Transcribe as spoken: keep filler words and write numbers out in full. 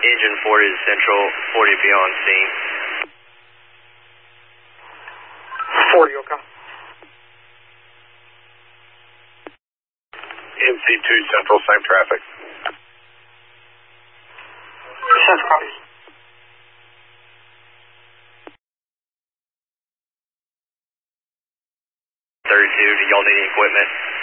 Engine forty to Central, forty be on scene. forty, okay. N C two Central, same traffic. Central copies. thirty-two, do y'all need any equipment?